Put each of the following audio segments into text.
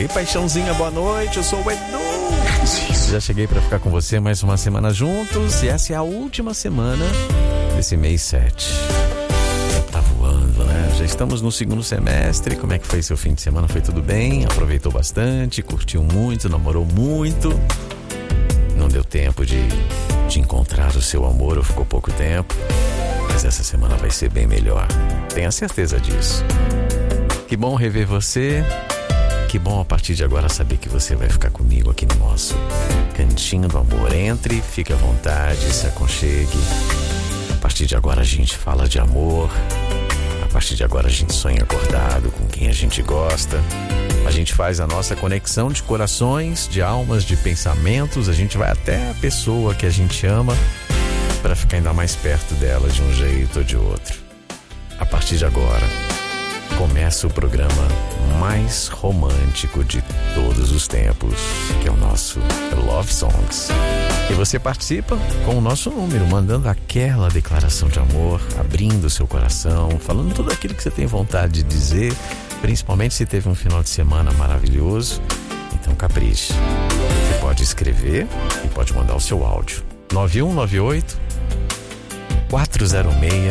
Ei, paixãozinha, boa noite, eu sou o Edu. Já cheguei para ficar com você mais uma semana juntos e essa é a última semana desse mês 7. Tá voando, né? Já estamos no segundo semestre. Como é que foi seu fim de semana? Foi tudo bem? Aproveitou bastante? Curtiu muito? Namorou muito? Não deu tempo de encontrar o seu amor ou ficou pouco tempo? Mas essa semana vai ser bem melhor. Tenha certeza disso. Que bom rever você. Que bom a partir de agora saber que você vai ficar comigo aqui no nosso cantinho do amor. Entre, fique à vontade, se aconchegue. A partir de agora a gente fala de amor. A partir de agora a gente sonha acordado com quem a gente gosta. A gente faz a nossa conexão de corações, de almas, de pensamentos. A gente vai até a pessoa que a gente ama para ficar ainda mais perto dela de um jeito ou de outro. A partir de agora começa o programa mais romântico de todos os tempos, que é o nosso Love Songs. E você participa com o nosso número, mandando aquela declaração de amor, abrindo o seu coração, falando tudo aquilo que você tem vontade de dizer, principalmente se teve um final de semana maravilhoso. Então capriche. Você pode escrever e pode mandar o seu áudio. 9198 406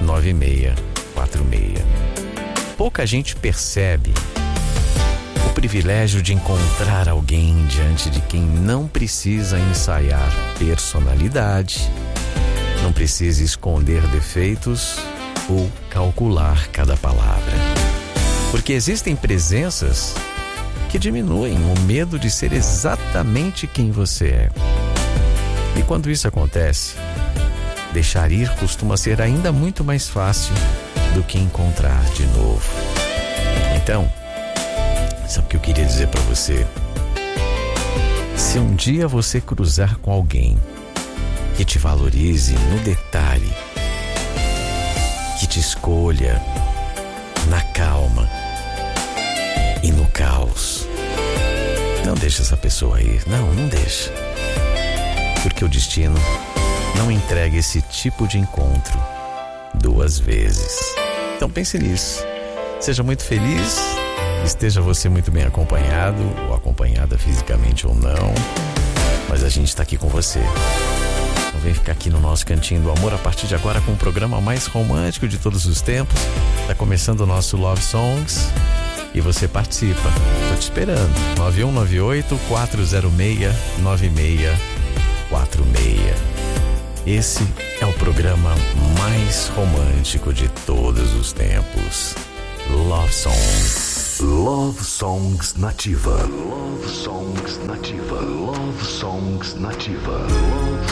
9646. Pouca gente percebe o privilégio de encontrar alguém diante de quem não precisa ensaiar personalidade, não precisa esconder defeitos ou calcular cada palavra. Porque existem presenças que diminuem o medo de ser exatamente quem você é. E quando isso acontece, deixar ir costuma ser ainda muito mais fácil do que encontrar de novo. Então, sabe o que eu queria dizer para você? Se um dia você cruzar com alguém que te valorize no detalhe, que te escolha na calma e no caos, não deixa essa pessoa ir. Não deixa. Porque o destino não entrega esse tipo de encontro duas vezes. Então pense nisso. Seja muito feliz. Esteja você muito bem acompanhado, ou acompanhada fisicamente ou não. Mas a gente está aqui com você. Então vem ficar aqui no nosso cantinho do amor a partir de agora com o programa mais romântico de todos os tempos. Está começando o nosso Love Songs e você participa. Estou te esperando. 9198 406 9646. Esse é o programa mais romântico de todos os tempos. Love Songs. Love Songs Nativa. Love Songs Nativa. Love Songs Nativa.